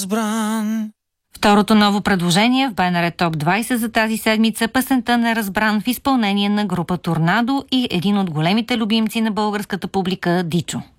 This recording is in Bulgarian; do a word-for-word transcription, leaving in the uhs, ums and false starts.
Разбран. Второто ново предложение в БНР Топ двайсет за тази седмица – песента "Неразбран" в изпълнение на група Торнадо и един от големите любимци на българската публика Дичо.